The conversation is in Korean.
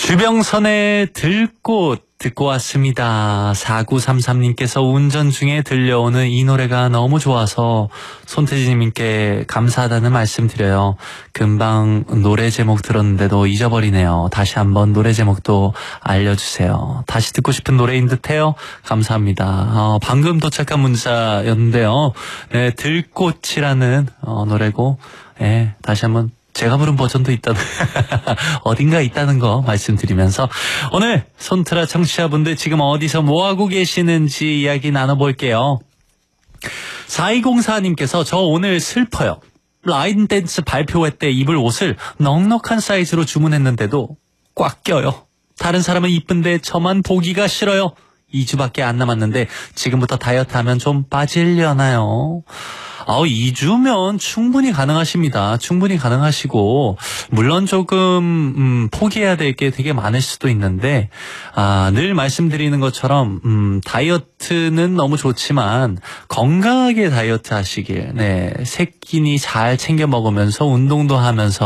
주병선의 들꽃 듣고 왔습니다. 4933님께서 운전 중에 들려오는 이 노래가 너무 좋아서 손태진님께 감사하다는 말씀 드려요. 금방 노래 제목 들었는데도 잊어버리네요. 다시 한번 노래 제목도 알려주세요. 다시 듣고 싶은 노래인 듯해요. 감사합니다. 방금 도착한 문자였는데요. 네, 들꽃이라는 노래고, 네, 다시 한번 제가 부른 버전도 있다는 어딘가 있다는 거 말씀드리면서 오늘 손트라 청취자분들 지금 어디서 뭐하고 계시는지 이야기 나눠볼게요. 4204님께서 저 오늘 슬퍼요. 라인 댄스 발표회 때 입을 옷을 넉넉한 사이즈로 주문했는데도 꽉 껴요. 다른 사람은 이쁜데 저만 보기가 싫어요. 2주밖에 안 남았는데 지금부터 다이어트하면 좀 빠지려나요? 2주면 충분히 가능하십니다. 충분히 가능하시고 물론 조금 포기해야 될 게 되게 많을 수도 있는데 늘 말씀드리는 것처럼 다이어트는 너무 좋지만 건강하게 다이어트 하시길 세 끼니 잘 챙겨 먹으면서 운동도 하면서